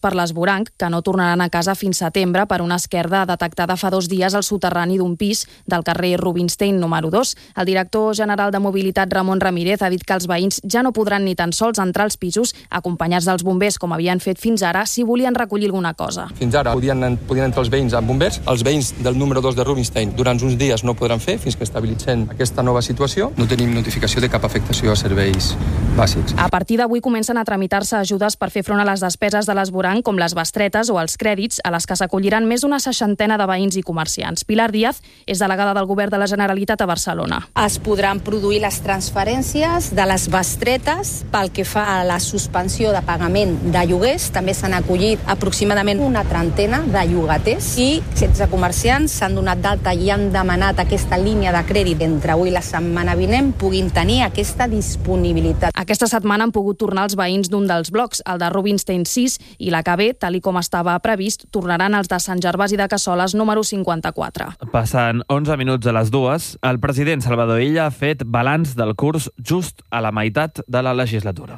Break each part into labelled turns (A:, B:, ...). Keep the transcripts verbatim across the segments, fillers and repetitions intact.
A: per l'esvoranc, que no tornaran a casa fins setembre per una esquerda detectada fa dos dies al soterrani d'un pis del carrer Rubinstein número dos. El director general de Mobilitat, Ramon Ramírez, ha dit que els veïns ja no podran ni tan sols entrar als pisos acompanyats dels bombers, com havien fet fins ara, si volien recollir alguna cosa.
B: Fins ara podien, podien entrar els veïns amb bombers. Els veïns del número dos de Rubinstein durant uns dies no podran fer fins que estabilitzem aquesta nova situació. No tenim notificació de cap afectació a serveis bàsics.
A: A partir d'avui comencen a tramitar-se ajudes per fer front a les despeses de l'esvoranc, com les bestretes o els crèdits, a les que s'acolliran més d'una seixantena de veïns i comerciants. Pilar Díaz és delegada del Govern de la Generalitat a Barcelona.
C: Es podran produir les transferències de les bestretes pel que fa a la suspensió de pagament de lloguers. També s'han acollit aproximadament una trentena de llogaters i setze comerciants s'han donat d'alta i han demanat aquesta línia de crèdit entre avui i la setmana vinent puguin tenir aquesta disponibilitat.
A: Aquesta setmana han pogut tornar els veïns d'un dels blocs, el de Rubinstein sis, i la que ve, tal i com estava previst, tornaran els de Sant Gervasi de Cassoles número cinquanta-quatre.
D: Passant onze minuts a les dues, el president Salvador Illa ha fet balanç del curs just a la meitat de la legislatura.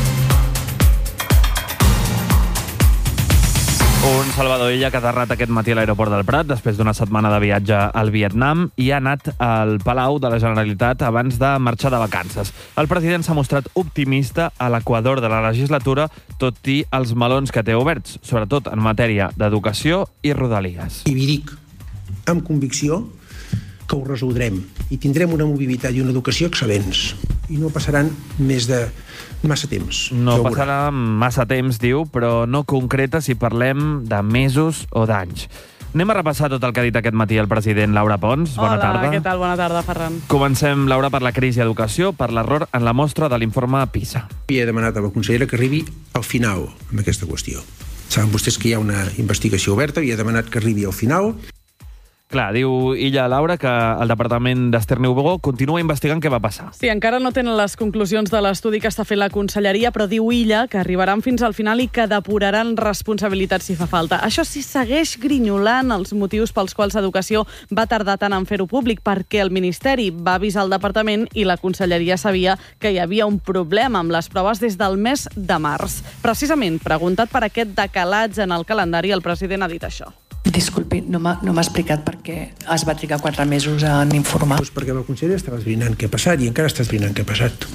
D: Un Salvador Illa que ha aterrat aquest matí a l'aeroport del Prat després d'una setmana de viatge al Vietnam i ha anat al Palau de la Generalitat abans de marxar de vacances. El president s'ha mostrat optimista a l'equador de la legislatura, tot i els melons que té oberts, sobretot en matèria d'educació i rodalies.
E: I vi dic amb convicció que ho resoldrem i tindrem una mobilitat i una educació excel·lents i no passaran més de massa temps.
D: No passarà massa temps, diu, però no concreta si parlem de mesos o d'anys. Anem a repassar tot el que ha dit aquest matí el president Laura Pons. Bona
F: Hola,
D: tarda.
F: què tal? Bona tarda, Ferran.
D: Comencem, Laura, per la crisi d'educació, per l'error en la mostra de l'informe PISA.
E: I he demanat a la consellera que arribi al final amb aquesta qüestió. Saben vostès que hi ha una investigació oberta i he demanat que arribi al final.
D: Clar, diu Illa Laura que el Departament d'Ester Niubó continua investigant què va passar.
F: Sí, encara no tenen les conclusions de l'estudi que està fent la conselleria, però diu Illa que arribaran fins al final i que depuraran responsabilitats si fa falta. Això sí, segueix grinyolant els motius pels quals Educació va tardar tant en fer-ho públic, perquè el Ministeri va avisar el Departament i la conselleria sabia que hi havia un problema amb les proves des del mes de març. Precisament, preguntat per aquest decalatge en el calendari, el president ha dit això.
G: Disculpi, no m'ha no m'ha explicat per què es va trigar quatre mesos en informar.
E: Doncs perquè la consellera estava esbrinant què ha passat i encara està esbrinant què ha passat.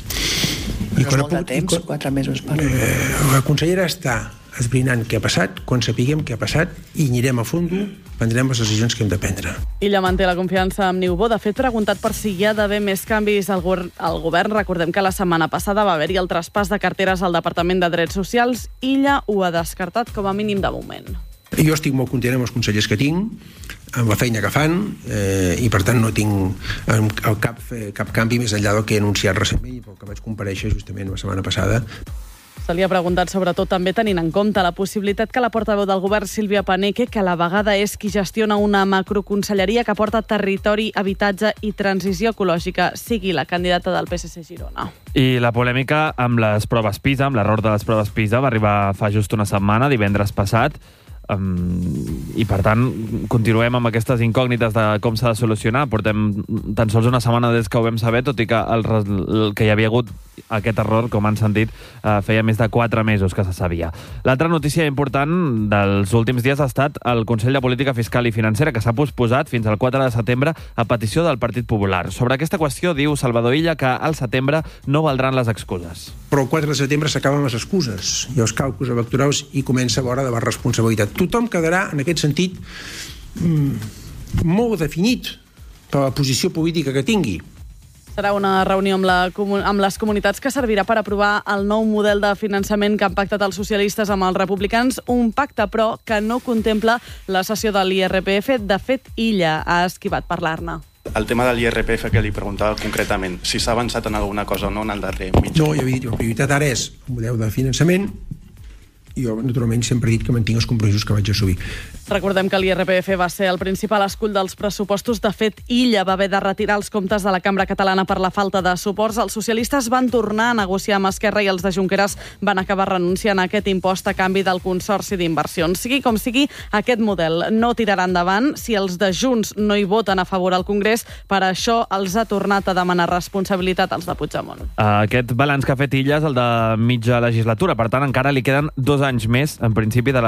G: I no és molt de temps, quan, quatre mesos per...
E: Eh, la consellera està esbrinant què ha passat, quan sapiguem què ha passat i anirem a fons, prendrem les decisions que hem de prendre.
F: Illa manté la confiança amb Niubó. De fet, preguntat per si hi ha d'haver més canvis al, go al govern, recordem que la setmana passada va haver-hi el traspàs de carteres al Departament de Drets Socials. Illa ho ha descartat com a mínim de moment.
E: Jo estic molt content amb els consellers que tinc, amb la feina que fan, eh, i per tant no tinc al cap cap canvi més enllà del que he anunciat recentment i pel que vaig comparèixer justament la setmana passada.
F: Se li ha preguntat sobretot també tenint en compte la possibilitat que la portaveu del govern, Sílvia Paneque, que a la vegada és qui gestiona una macroconselleria que porta territori, habitatge i transició ecològica, sigui la candidata del P S C Girona.
D: I la polèmica amb les proves PISA, amb l'error de les proves PISA, va arribar fa just una setmana, divendres passat, Um, i per tant continuem amb aquestes incògnites de com s'ha de solucionar. Portem tan sols una setmana des que ho vam saber, tot i que el, el que hi havia hagut aquest error, com han sentit, uh, feia més de quatre mesos que se sabia. L'altra notícia important dels últims dies ha estat el Consell de Política Fiscal i Financera, que s'ha posposat fins al quatre de setembre a petició del Partit Popular. Sobre aquesta qüestió diu Salvador Illa que al setembre no valdran les excuses.
E: Però el quatre de setembre s'acaben les excuses i els càlculs electorals i comença l'hora de la responsabilitat. Tothom quedarà, en aquest sentit, mmm, molt definit per la posició política que tingui.
F: Serà una reunió amb, la, amb les comunitats que servirà per aprovar el nou model de finançament que han pactat els socialistes amb els republicans, un pacte, però, que no contempla la cessió de l'I R P F. De fet, Illa ha esquivat parlar-ne.
H: El tema de l'I R P F que li preguntava concretament, si s'ha avançat en alguna cosa o no en el darrer mig.
E: No, ja havia dit, la prioritat ara és el model de finançament i jo, naturalment, sempre he dit que mantinc els compromisos que vaig assumir.
F: Recordem que l'I R P F va ser el principal escull dels pressupostos. De fet, Illa va haver de retirar els comptes de la Cambra Catalana per la falta de suports. Els socialistes van tornar a negociar amb Esquerra i els de Junqueras van acabar renunciant a aquest impost a canvi del Consorci d'Inversions. Sigui com sigui, aquest model no tirarà endavant si els de Junts no hi voten a favor al Congrés. Per això els ha tornat a demanar responsabilitat als de Puigdemont.
D: Aquest balanç que ha fet Illa és el de mitja legislatura. Per tant, encara li queden dos anys d'anys més, en principi, de